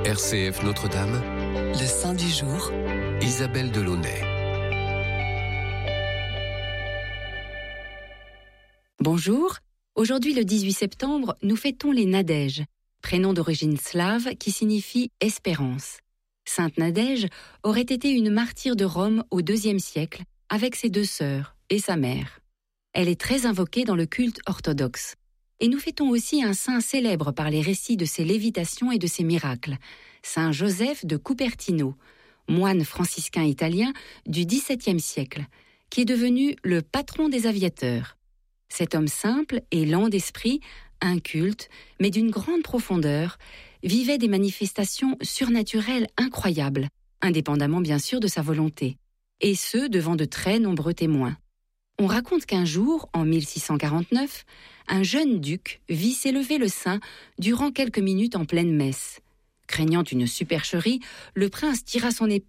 RCF Notre-Dame, le saint du jour, Isabelle Delaunay. Bonjour, aujourd'hui le 18 septembre, nous fêtons les Nadèges, prénom d'origine slave qui signifie espérance. Sainte Nadège aurait été une martyre de Rome au IIe siècle avec ses deux sœurs et sa mère. Elle est très invoquée dans le culte orthodoxe. Et nous fêtons aussi un saint célèbre par les récits de ses lévitations et de ses miracles, Saint Joseph de Cupertino, moine franciscain italien du XVIIe siècle, qui est devenu le patron des aviateurs. Cet homme simple et lent d'esprit, inculte, mais d'une grande profondeur, vivait des manifestations surnaturelles incroyables, indépendamment bien sûr de sa volonté, et ce devant de très nombreux témoins. On raconte qu'un jour, en 1649, un jeune duc vit s'élever le saint durant quelques minutes en pleine messe. Craignant une supercherie, le prince tira son épée